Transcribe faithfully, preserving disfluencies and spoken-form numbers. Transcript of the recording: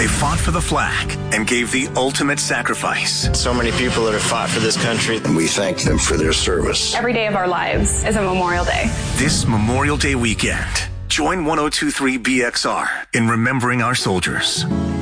They fought for the flag and gave the ultimate sacrifice. So many people that have fought for this country, and we thank them for their service. Every day of our lives is a Memorial Day. This Memorial Day weekend, join one oh two point three B X R in remembering our soldiers.